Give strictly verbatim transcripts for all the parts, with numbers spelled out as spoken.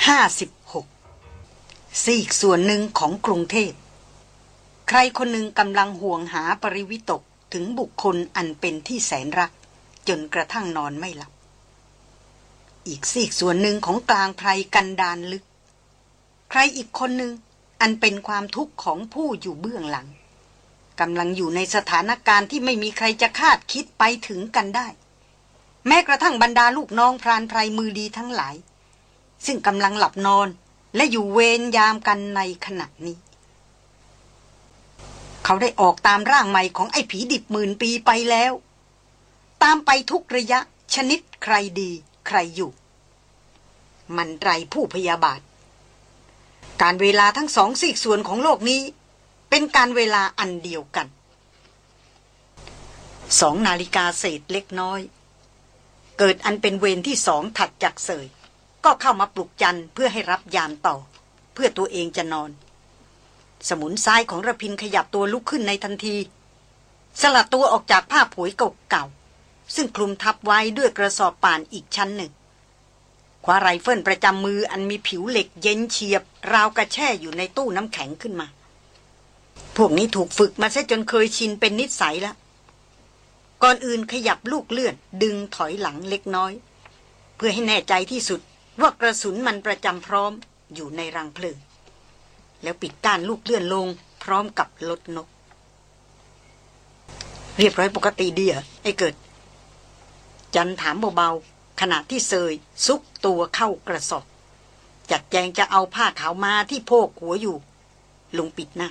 ห้าสิบหกซีกส่วนหนึ่งของกรุงเทพใครคนหนึ่งกำลังห่วงหาปริวิตกถึงบุคคลอันเป็นที่แสนรักจนกระทั่งนอนไม่หลับอีกซีกส่วนหนึ่งของกลางไพรกันดารลึกใครอีกคนหนึ่งอันเป็นความทุกข์ของผู้อยู่เบื้องหลังกำลังอยู่ในสถานการณ์ที่ไม่มีใครจะคาดคิดไปถึงกันได้แม้กระทั่งบรรดาลูกน้องพรานไพรมือดีทั้งหลายซึ่งกำลังหลับนอนและอยู่เวรยามกันในขณะนี้เขาได้ออกตามร่างใหม่ของไอ้ผีดิบหมื่นปีไปแล้วตามไปทุกระยะชนิดใครดีใครอยู่มันไรผู้พยาบาทการเวลาทั้งสองซีกส่วนของโลกนี้เป็นการเวลาอันเดียวกันสองนาฬิกาเศษเล็กน้อยเกิดอันเป็นเวรที่สองถัดจากเสยก็เข้ามาปลุกจันเพื่อให้รับยามต่อเพื่อตัวเองจะนอนสมุนซ้ายของระพินขยับตัวลุกขึ้นในทันทีสลัดตัวออกจากผ้าผุยเก่าๆซึ่งคลุมทับไว้ด้วยกระสอบป่านอีกชั้นหนึ่งคว้าไรเฟิลประจำมืออันมีผิวเหล็กเย็นเฉียบราวกระแช่อยู่ในตู้น้ำแข็งขึ้นมาพวกนี้ถูกฝึกมาซะจนเคยชินเป็นนิสัยแล้วก่อนอื่นขยับลูกเลื่อนดึงถอยหลังเล็กน้อยเพื่อให้แน่ใจที่สุดว่ากระสุนมันประจำพร้อมอยู่ในรังเพลิงแล้วปิดก้านลูกเลื่อนลงพร้อมกับลดนกเรียบร้อยปกติดีเหรอไอ้เกิดจันถามเบาๆขณะที่เซยซุกตัวเข้ากระสอบจัดแจงจะเอาผ้าขาวมาที่โพกหัวอยู่ลุงปิดหน้า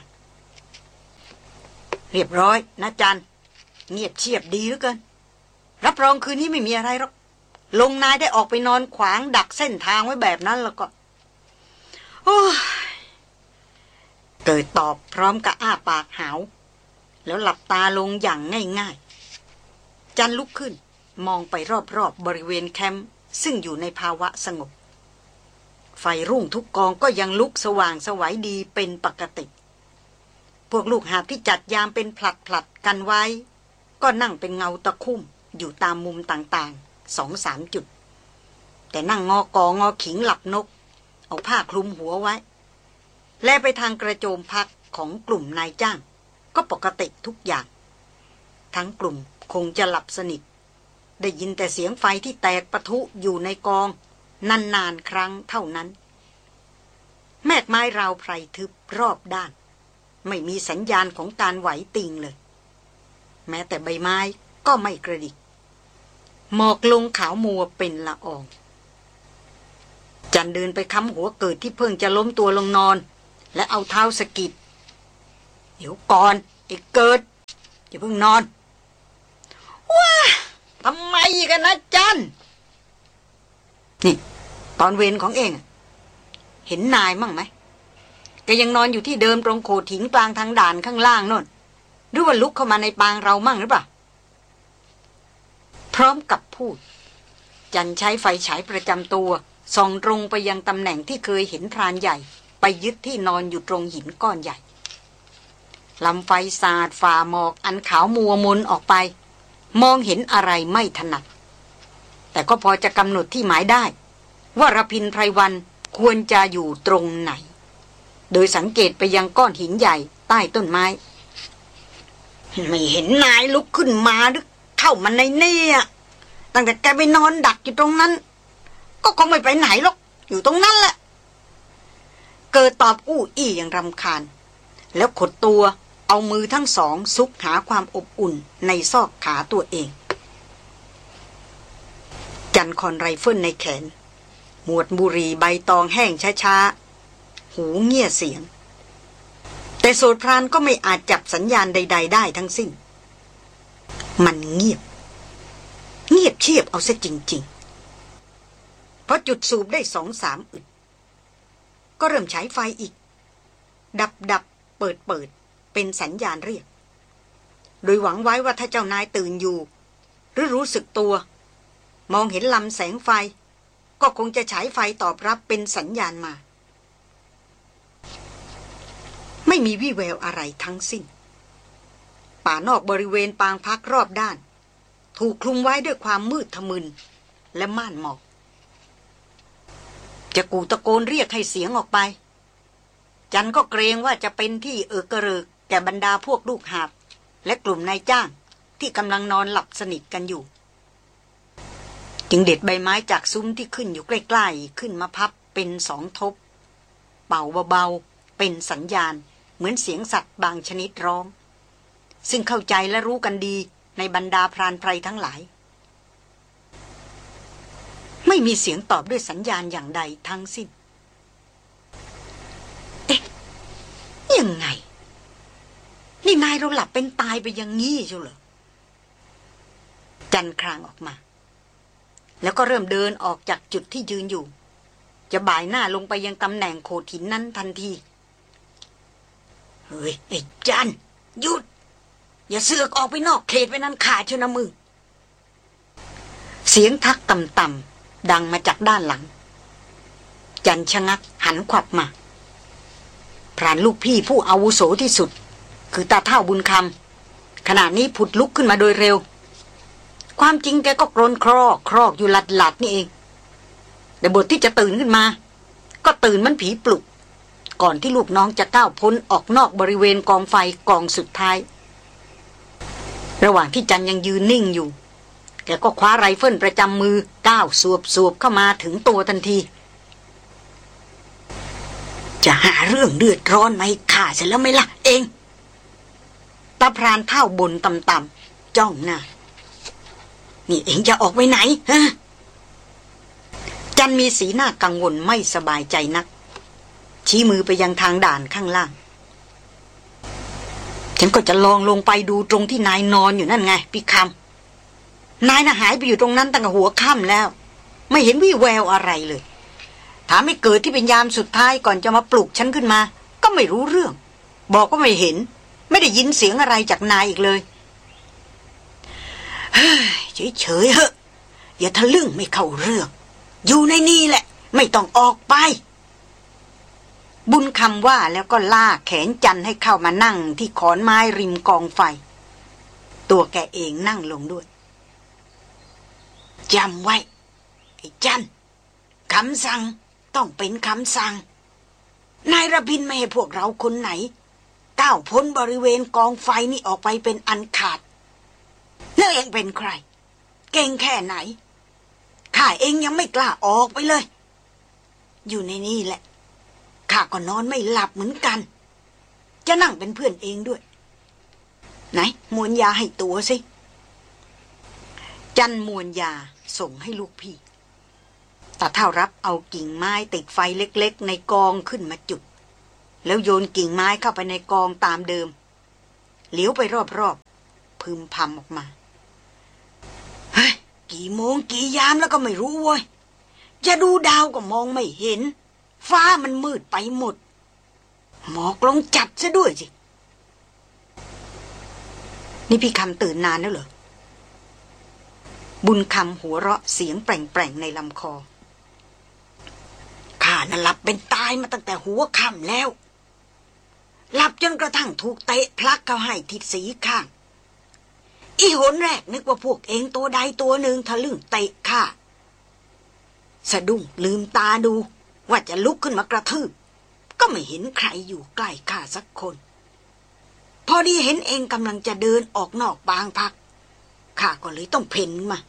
เรียบร้อยนะจันเงียบเชียบดีเหลือเกินรับรองคืนนี้ไม่มีอะไรหรอกลงนายได้ออกไปนอนขวางดักเส้นทางไว้แบบนั้นแล้วก็โอ้เกิดตอบพร้อมกับอ้าปากหาวแล้วหลับตาลงอย่างง่ายๆจันลุกขึ้นมองไปรอบๆ บบริเวณแคมป์ซึ่งอยู่ในภาวะสงบไฟรุ่งทุกกองก็ยังลุกสว่างไสวดีเป็นปกติพวกลูกหาบที่จัดยามเป็นผลัดๆกันไว้ก็นั่งเป็นเงาตะคุ่มอยู่ตามมุมต่างๆสองสามจุดแต่นั่งงอกองอขิงหลับนกเอาผ้าคลุมหัวไว้แลไปทางกระโจมพักของกลุ่มนายจ้างก็ปกติทุกอย่างทั้งกลุ่มคงจะหลับสนิทได้ยินแต่เสียงไฟที่แตกปะทุอยู่ในกองนานๆครั้งเท่านั้นแม่กไม้ราวไพรทึบรอบด้านไม่มีสัญญาณของการไหวติงเลยแม้แต่ใบไม้ก็ไม่กระดิกหมอกลงขาวมัวเป็นละอองจันเดินไปค้ำหัวเกิดที่เพิ่งจะล้มตัวลงนอนและเอาเท้าสะกิดเดี๋ยวก่อนไอ้เกิดอย่าเพิ่งนอนว้าทำไมกันนะจันนี่ตอนเวรของเองเห็นนายมั่งไหมแกยังนอนอยู่ที่เดิมตรงโขดหินกลางทางด่านข้างล่างโน่นหรือว่าลุกเข้ามาในปางเรามั่งหรือเปล่าพร้อมกับพูดจันใช้ไฟฉายประจำตัวส่องตรงไปยังตำแหน่งที่เคยเห็นพรานใหญ่ไปยึดที่นอนอยู่ตรงหินก้อนใหญ่ลำไฟสาดฝ่าหมอกอันขาวมัวมนออกไปมองเห็นอะไรไม่ถนัดแต่ก็พอจะกำหนดที่หมายได้ว่ารพินไพรวันควรจะอยู่ตรงไหนโดยสังเกตไปยังก้อนหินใหญ่ใต้ต้นไม้ไม่เห็นนายลุกขึ้นมาหรือเข้ามาในนี่อ่ะตั้งแต่แกไปนอนดักอยู่ตรงนั้นก็คงไม่ไปไหนหรอกอยู่ตรงนั้นแหละเกิดตอบอู้อี้อย่างรำคาญแล้วขดตัวเอามือทั้งสองซุกหาความอบอุ่นในซอกขาตัวเองจันคอนไรเฟิลในแขนหมวดบุหรี่ใบตองแห้งช้าๆหูเงี่ยเสียงแต่โสดพรานก็ไม่อาจจับสัญญาณใดๆได้ทั้งสิ้นมันเงียบเงียบเชียบเอาซะจริงๆเพราะจุดสูบได้สองสามอึดก็เริ่มฉายไฟอีกดับดับเปิดเปิดเป็นสัญญาณเรียกโดยหวังไว้ว่าถ้าเจ้านายตื่นอยู่หรือรู้สึกตัวมองเห็นลำแสงไฟก็คงจะฉายไฟตอบรับเป็นสัญญาณมาไม่มีวี่แววอะไรทั้งสิ้นป่านอกบริเวณปางพักรอบด้านถูกคลุมไว้ด้วยความมืดทะมึนและม่านหมอกจะกูตะโกนเรียกให้เสียงออกไปจันก็เกรงว่าจะเป็นที่เอกระเริกแก่บรรดาพวกลูกหาบและกลุ่มนายจ้างที่กำลังนอนหลับสนิทกันอยู่จึงเด็ดใบไม้จากซุ้มที่ขึ้นอยู่ใกล้ๆขึ้นมาพับเป็นสองทบเป่าเบาๆเป็นสัญญาณเหมือนเสียงสัตว์บางชนิดร้องซึ่งเข้าใจและรู้กันดีในบรรดาพรานไพรทั้งหลายไม่มีเสียงตอบด้วยสัญญาณอย่างใดทั้งสิ้นเอ๊ะยังไงนี่นายเราหลับเป็นตายไปอย่างงี้ใช่เหรอจันครางออกมาแล้วก็เริ่มเดินออกจากจุดที่ยืนอยู่จะบ่ายหน้าลงไปยังตำแหน่งโขดหินนั้นทันทีเฮ้ยไอ้จันหยุดอย่าเสือกออกไปนอกเขตไปนั้นขาดเชียวนะมึงเสียงทักต่ำๆดังมาจากด้านหลังจันชะงักหันขวับมาพรานลูกพี่ผู้อาวุโสที่สุดคือตาเฒ่าบุญคำขณะนี้ผุดลุกขึ้นมาโดยเร็วความจริงแกก็กรนครอกครอกอยู่หลัดหลัดนี่เองแต่บทที่จะตื่นขึ้นมาก็ตื่นมันผีปลุกก่อนที่ลูกน้องจะก้าวพ้นออกนอกบริเวณกองไฟกองสุดท้ายระหว่างที่จันยังยืนนิ่งอยู่แกก็คว้าไรเฟิลประจำมือก้าวสวบสวบเข้ามาถึงตัวทันทีจะหาเรื่องเดือดร้อนไหมข้าเสร็จแล้วไหมล่ะเองตาพรานเท่าบนต่ำๆจ้องหน้านี่เองจะออกไปไหนฮะจันมีสีหน้ากังวลไม่สบายใจนักชี้มือไปยังทางด่านข้างล่างฉันก็จะลองลงไปดูตรงที่นายนอนอยู่นั่นไงพี่คำนายน่ะหายไปอยู่ตรงนั้นตั้งแต่หัวค่ำแล้วไม่เห็นวี่แววอะไรเลยถามไม่เกิดที่เป็นยามสุดท้ายก่อนจะมาปลุกฉันขึ้นมาก็ไม่รู้เรื่องบอกว่าไม่เห็นไม่ได้ยินเสียงอะไรจากนายอีกเลยเฮ้ยเฉยๆเหอะอย่าทะลึ่งไม่เข้าเรื่องอยู่ในนี่แหละไม่ต้องออกไปบุญคำว่าแล้วก็ลากแขนจันให้เข้ามานั่งที่ขอนไม้ริมกองไฟตัวแกเองนั่งลงด้วยจำไว้ไอ้จันคำสั่งต้องเป็นคำสั่งนายระพินไม่ให้พวกเราคนไหนก้าวพ้นบริเวณกองไฟนี่ออกไปเป็นอันขาดแล้วเองเป็นใครเก่งแค่ไหนข้าเองยังไม่กล้าออกไปเลยอยู่ในนี่แหละข้าก็นอนไม่หลับเหมือนกันจะนั่งเป็นเพื่อนเองด้วยไหนมวนยาให้ตัวสิจันมวนยาส่งให้ลูกพี่ตาเท่ารับเอากิ่งไม้ติดไฟเล็กๆในกองขึ้นมาจุดแล้วโยนกิ่งไม้เข้าไปในกองตามเดิมเหลียวไปรอบๆพึมพำออกมาเฮ้ยกี่โมงกี่ยามแล้วก็ไม่รู้เว้ยจะดูดาวก็มองไม่เห็นฟ้ามันมืดไปหมดหมอกลงจัดซะด้วยสินี่พี่คำตื่นนานแล้วเหรอบุญคำหัวเราะเสียงแปร่งๆในลำคอข้าน่ะหลับเป็นตายมาตั้งแต่หัวค่ำแล้วหลับจนกระทั่งถูกเตะพลักเข้าให้ทิศสีข้างอีหนแรกนึกว่าพวกเองตัวใดตัวหนึ่งทะลึ่งเตะข้าสะดุ้งลืมตาดูว่าจะลุกขึ้นมากระทืบก็ไม่เห็นใครอยู่ใกล้ข้าสักคนพอดีเห็นเองกำลังจะเดินออกนอกบางพักข้าก็เลยต้องเพ่นมา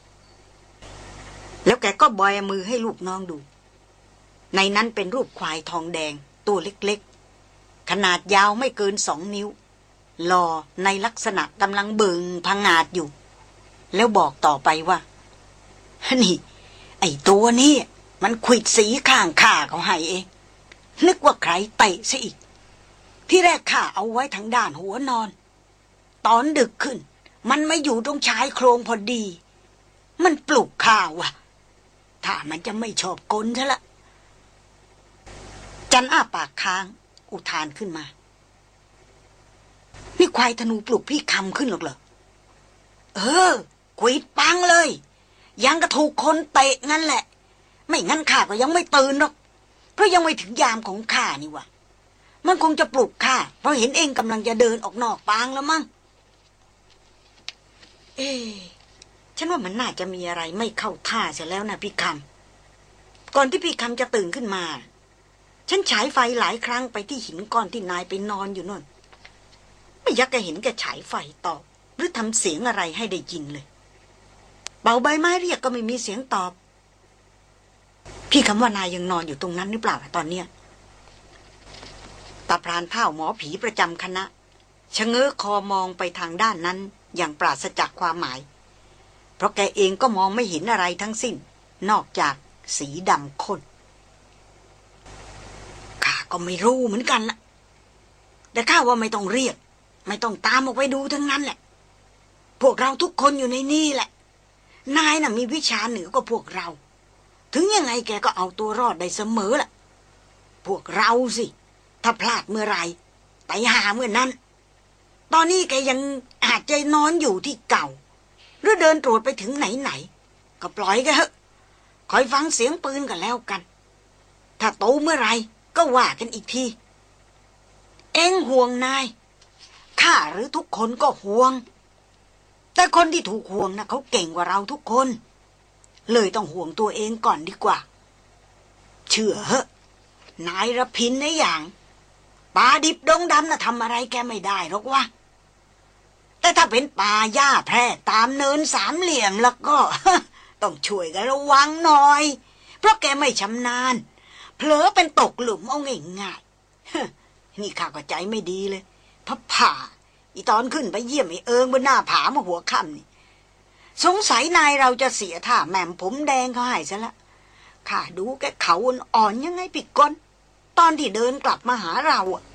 แล้วแกก็บอยมือให้ลูกน้องดูในนั้นเป็นรูปควายทองแดงตัวเล็กๆขนาดยาวไม่เกินสองนิ้วรอในลักษณะกำลังเบิ่งพังงาดอยู่แล้วบอกต่อไปว่านี่ไอ้ตัวนี้มันขวิดสีข้างข้าเขาให้เองนึกว่าใครเตะซะอีกที่แรกข้าเอาไว้ทางด้านหัวนอนตอนดึกขึ้นมันมาอยู่ตรงชายโครงพอดีมันปลุกข้าว่ะถ้ามันจะไม่ชอบกลซะละจันอ้าปากค้างอุทานขึ้นมานี่ควายธนูปลุกพี่คำขึ้นหรอกเหรอเออขวิดปังเลยยังกระถูกคนเตะงั้นแหละไม่งั้นข้าก็ยังไม่ตื่นหรอกเพราะยังไม่ถึงยามของข้านี่วะมันคงจะปลุกข้าเพราะเห็นเองกำลังจะเดินออกนอกปางแล้วมั้งเอ๊ะฉันว่ามันน่าจะมีอะไรไม่เข้าท่าเสียแล้วนะพี่คำก็ก่อนที่พี่คำจะตื่นขึ้นมาฉันฉายไฟหลายครั้งไปที่หินก้อนที่นายไปนอนอยู่นั่นไม่ยักแกเห็นแกฉายไฟตอบหรือทำเสียงอะไรให้ได้ยินเลยเป่าใบไม้เรียกก็ไม่มีเสียงตอบพี่คำว่านายยังนอนอยู่ตรงนั้นหรือเปล่าตอนเนี้ยตาพรานเผ่าหมอผีประจำคณะชะเง้อคอมองไปทางด้านนั้นอย่างปราศจากความหมายเพราะแกเองก็มองไม่เห็นอะไรทั้งสิ้นนอกจากสีดำข้นข้าก็ไม่รู้เหมือนกันนะแต่ข้าว่าไม่ต้องเรียกไม่ต้องตามออกไปดูทั้งนั้นแหละพวกเราทุกคนอยู่ในนี่แหละนายน่ะมีวิชาเหนือกว่าพวกเราถึงยังไงแกก็เอาตัวรอดได้เสมอล่ะพวกเราสิถ้าพลาดเมื่อไรไปหาเมื่อนั้นตอนนี้แกยังอาจจะนอนอยู่ที่เก่าหรือเดินตรวจไปถึงไหนไหนก็ปล่อยแกเถอะคอยฟังเสียงปืนกันแล้วกันถ้าโตเมื่อไรก็ว่ากันอีกทีเอ็งห่วงนายข้าหรือทุกคนก็ห่วงแต่คนที่ถูกห่วงนะเขาเก่งกว่าเราทุกคนเลยต้องห่วงตัวเองก่อนดีกว่าเชื่อเหอะนายระพินนะอย่างป่าดิบดงดำน่ะทำอะไรแกไม่ได้หรอกวะแต่ถ้าเป็นป่าหญ้าแพร่ตามเนินสามเหลี่ยมแล้วก็ ต้องช่วยกันระวังหน่อยเพราะแกไม่ชำนาญเผลอเป็นตกหลุมเอาง่ายๆ นี่ข้าก็ใจไม่ดีเลยพับผ่าอีตอนขึ้นไปเยี่ยมไอ้เอิงบนหน้าผามาหัวค่ำนี่สงสัยนายเราจะเสียท่าแหม่มผมแดงเขาให้ซะละข้าดูแกเขาอ่อนยังไงปิดก้นตอนที่เดินกลับมาหาเราอะ